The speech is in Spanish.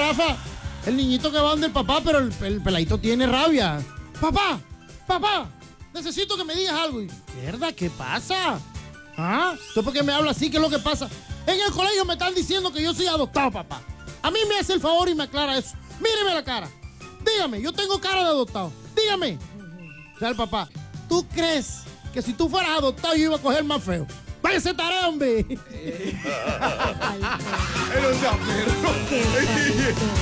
Rafa, el niñito que va donde el papá, pero el peladito tiene rabia. Papá, necesito que me digas algo. Y, mierda, ¿qué pasa? ¿Ah? ¿Tú por qué me hablas así? ¿Qué es lo que pasa? En el colegio me están diciendo que yo soy adoptado, papá. A mí me hace el favor y me aclara eso. Míreme la cara. Dígame, yo tengo cara de adoptado. Dígame. O sea, el papá, ¿tú crees que si tú fueras adoptado yo iba a coger más feo? ¡Váyase tarea, hombre! Era un perro.